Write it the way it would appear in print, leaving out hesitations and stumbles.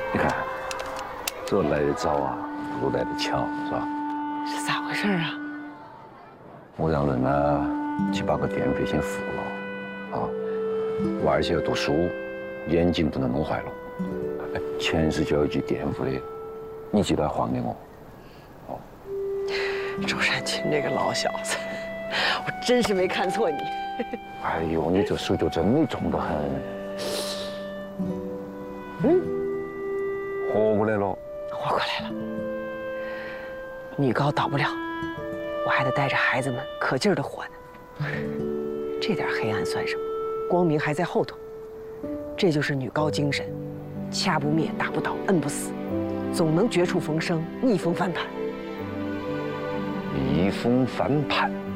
你看，这来得早啊，不如来得巧，是吧？ 是咋回事啊？ 我让人呢去把个电费先付了，啊，娃儿些要读书，眼睛不能弄坏了。哎，钱是交给电付的，你记得还给我。哦， 周善琴这个老小子，我真是没看错你。 哎呦，你这手就真的重得很。活过来了。 活过来了。女高倒不了，我还得带着孩子们可劲儿的活呢。这点黑暗算什么？光明还在后头。这就是女高精神，掐不灭，打不倒，摁不死，总能绝处逢生，逆风翻盘。 逆风翻盘。